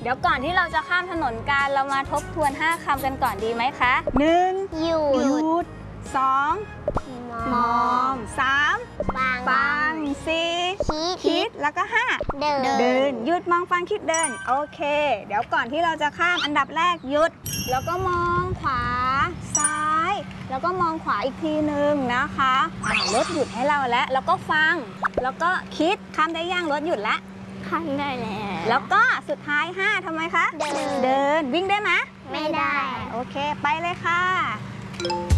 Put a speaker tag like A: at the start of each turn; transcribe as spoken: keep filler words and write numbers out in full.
A: เดี๋ยวก่อนที่เราจะข้ามถนนกันเรามาทบทวนห้าคำกันก่อนดีไหมคะหนึ่ง
B: หยุด
A: หยุดสองมองสาม
B: ฟัง
A: ฟังสี่
B: คิด
A: คิดแล้วก็ห้า
B: เดิน
A: เดินหยุดมองฟังคิดเดินโอเคเดี๋ยวก่อนที่เราจะข้ามอันดับแรกหยุดแล้วก็มองขวาซ้ายแล้วก็มองขวาอีกทีหนึ่งนะคะอ่ารถหยุดให้เราแล้วแล้วก็ฟังแล้วก็คิดข้ามได้ย่างรถหยุดแล้ว
B: ข้างได้แล้ว
A: แล้วก็สุดท้ายห้าทำไมคะ
B: เดิน
A: เดินวิ่งได้ไหม
B: ไม่ได้
A: โอเคไปเลยค่ะ